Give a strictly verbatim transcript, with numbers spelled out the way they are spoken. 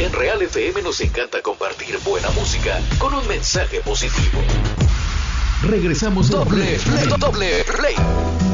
En Real F M nos encanta compartir buena música con un mensaje positivo. Regresamos. Doble play. Doble play.